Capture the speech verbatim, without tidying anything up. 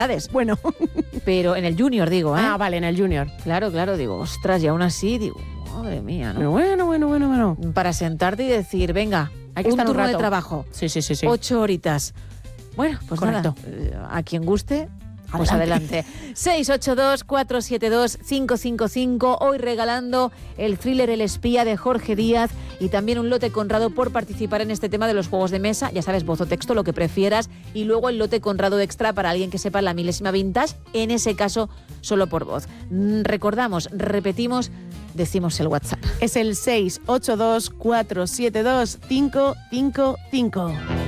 Bueno. Pero en el Junior, digo, ¿eh? Ah, vale, en el Junior. Claro, claro, digo, ostras, y aún así, digo, madre mía, ¿no? Pero bueno, bueno, bueno, bueno. Para sentarte y decir, venga, Hay que un estar un turno de rato. trabajo. Sí, sí, sí, sí. Ocho horitas. Bueno, pues Correcto. nada, eh, a quien guste, pues adelante. seis ocho dos, cuatro siete dos, cinco cinco cinco. Hoy regalando el thriller El espía de Jorge Díaz y también un lote Conrado por participar en este tema de los juegos de mesa. Ya sabes, voz o texto, lo que prefieras. Y luego el lote Conrado extra para alguien que sepa la milésima vintage. En ese caso, solo por voz. Mm, Recordamos, repetimos, decimos el WhatsApp. Es el seis ocho dos, cuatro siete dos, cinco cinco cinco.